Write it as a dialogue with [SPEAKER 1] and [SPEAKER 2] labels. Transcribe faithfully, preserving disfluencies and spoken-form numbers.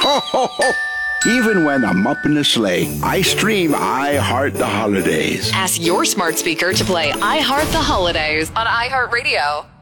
[SPEAKER 1] Ho, ho, ho. Even when I'm up in the sleigh, I stream I Heart the Holidays.
[SPEAKER 2] Ask your smart speaker to play I Heart the Holidays on iHeartRadio.